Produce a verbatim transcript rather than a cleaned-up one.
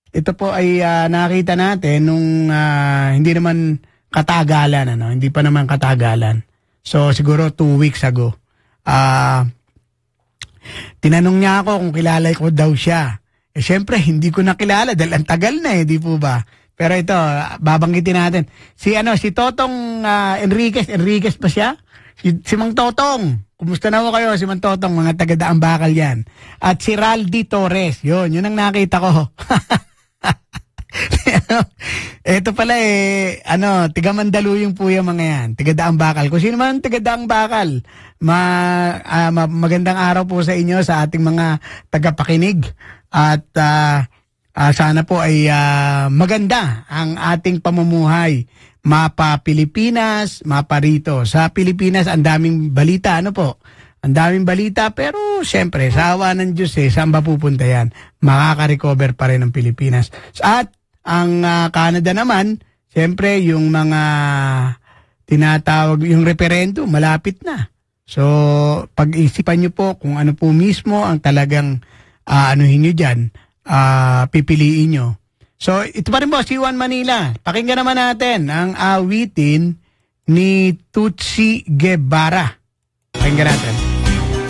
ito po ay uh, nakita natin nung uh, hindi naman katagalan, ano? Hindi pa naman katagalan. So, siguro two weeks ago. Ah... Uh, Tinanong niya ako kung kilala ko daw siya. Eh, syempre, hindi ko nakilala dahil ang tagal na eh, di po ba? Pero ito, babanggitin natin. Si ano, si Totong uh, Enriquez, Enriquez pa siya? Si, si Mang Totong. Kumusta na po kayo, si Mang Totong, mga taga-daang bakal yan. At si Raldi Torres, yun, yun ang nakita ko. Ito pala eh, ano, tiga Mandaluyong po yung mga yan, tiga Daang Bakal. Kung sino man tiga Daang Bakal, ma, uh, ma, magandang araw po sa inyo, sa ating mga tagapakinig. At uh, uh, sana po ay uh, maganda ang ating pamumuhay. Mapa Pilipinas, mapa rito. Sa Pilipinas, ang daming balita, ano po? Ang daming balita, pero siyempre, sa awa ng Diyos eh, saan ba pupunta yan? Makaka-recover pa rin ang Pilipinas. At ang uh, Canada naman, siyempre, yung mga tinatawag, yung referendum, malapit na. So, pag-isipan nyo po kung ano po mismo ang talagang uh, anuhin nyo dyan, uh, pipiliin nyo. So, ito pa rin po, si Juan Manila. Pakinggan naman natin ang awitin ni Tutsi Guevara. Pakinggan natin.